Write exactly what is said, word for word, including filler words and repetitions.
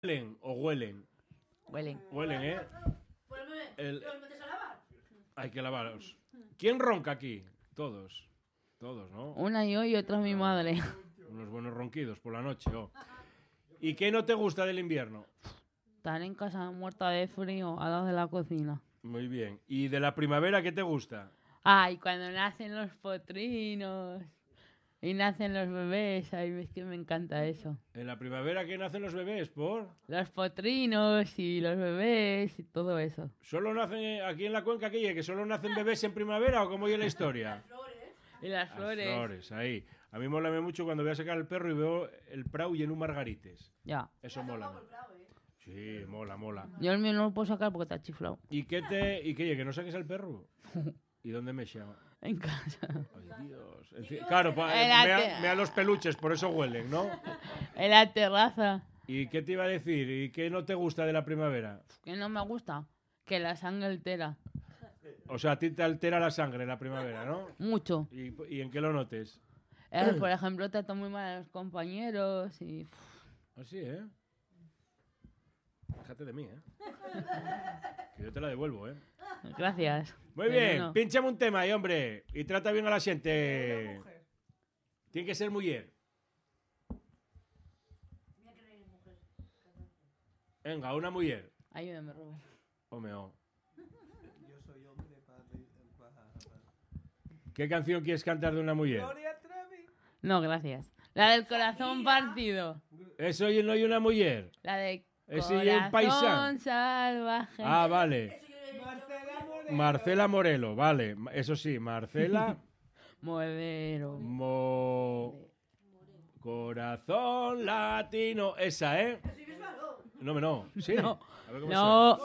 ¿Huelen o huelen? Huelen. Huelen, ¿eh? Pues El- ¿los metes a lavar? Hay que lavarlos. ¿Quién ronca aquí? Todos. Todos, ¿no? Una yo y otra mi madre. Unos buenos ronquidos por la noche, oh. ¿Y qué no te gusta del invierno? Estar en casa muerta de frío al lado de la cocina. Muy bien. ¿Y de la primavera qué te gusta? Ay, cuando nacen los potrinos y nacen los bebés, ay, es que me encanta eso. ¿En la primavera qué nacen los bebés? ¿Por? Los potrinos y los bebés y todo eso. ¿Solo nacen aquí en la cuenca aquella que solo nacen bebés en primavera o cómo es la historia? Y las Las flores. flores, ahí. A mí mola mucho cuando voy a sacar el perro y veo el prau lleno de margarites. Ya. Eso mola. Sí, mola, mola. Yo el mío no lo puedo sacar porque está chiflado. ¿Y qué te... ¿Y qué? ¿Que no saques al perro? ¿Y dónde me llama? En casa. Ay, Dios. En fin, claro, pa- En la mea, te- mea los peluches, por eso huelen, ¿no? En la terraza. ¿Y qué te iba a decir? ¿Y qué no te gusta de la primavera? Que no me gusta. Que la sangre altera. O sea, a ti te altera la sangre en la primavera, ¿no? Mucho. ¿Y, y en qué lo notes? Eh, por ejemplo, trato muy mal a los compañeros y... Así, ¿eh? Déjate de mí, ¿eh? Que yo te la devuelvo, ¿eh? Gracias. Muy Pero bien, no. pínchame un tema ahí, hombre. Y trata bien a la gente. Tiene que ser mujer. Venga, una mujer. Ayúdame, Robert. Home, oh. Yo soy hombre para... ¿Qué canción quieres cantar de una mujer? Gloria Trevi. No, gracias. La del corazón partido. Eso y no hay una mujer. La de Ese y el corazón paisano. salvaje. Ah, vale. Marcela Moreno. Marcela Morelo, vale. Eso sí, Marcela Modero. Mo... Corazón latino. Esa, ¿eh? No, no. Sí. No. A ver cómo No.